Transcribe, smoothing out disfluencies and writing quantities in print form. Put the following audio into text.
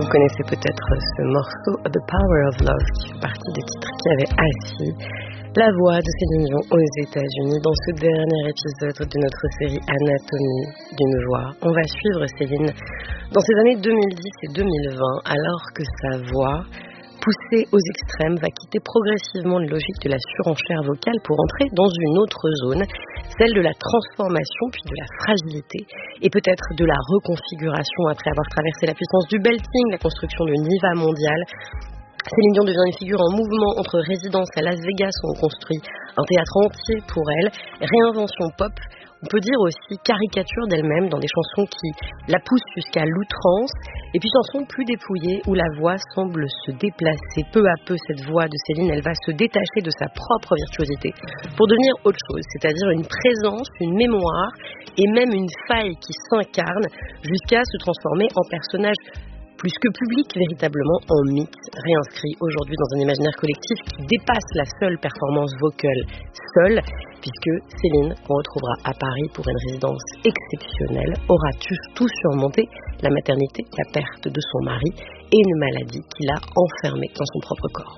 Vous connaissez peut-être ce morceau The Power of Love qui fait partie des titres qui avaient assis la voix de Céline Dion aux États-Unis dans ce dernier épisode de notre série Anatomie d'une voix. On va suivre Céline dans ces années 2010 et 2020 alors que sa voix, poussée aux extrêmes, va quitter progressivement la logique de la surenchère vocale pour entrer dans une autre zone, celle de la transformation puis de la fragilité et peut-être de la reconfiguration après avoir traversé la puissance du belting, la construction de Niva mondial. Céline Dion devient une figure en mouvement entre résidence à Las Vegas où on construit un théâtre entier pour elle, réinvention pop, on peut dire aussi caricature d'elle-même dans des chansons qui la poussent jusqu'à l'outrance, et puis chansons plus dépouillées où la voix semble se déplacer. Peu à peu, cette voix de Céline, elle va se détacher de sa propre virtuosité pour devenir autre chose, c'est-à-dire une présence, une mémoire et même une faille qui s'incarne jusqu'à se transformer en personnage plus que public, véritablement en mythe, réinscrit aujourd'hui dans un imaginaire collectif qui dépasse la seule performance vocale seule, puisque Céline, qu'on retrouvera à Paris pour une résidence exceptionnelle, aura tout surmonté, la maternité, la perte de son mari et une maladie qui l'a enfermée dans son propre corps.